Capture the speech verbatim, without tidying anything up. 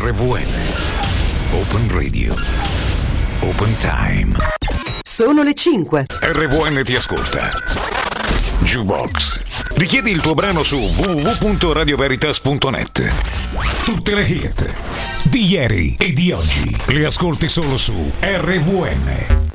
R V N. Open Radio. Open Time. Sono le cinque. R V N ti ascolta. Jukebox. Richiedi il tuo brano su w w w punto radio veritas punto net. Tutte le hit di ieri e di oggi le ascolti solo su R V N.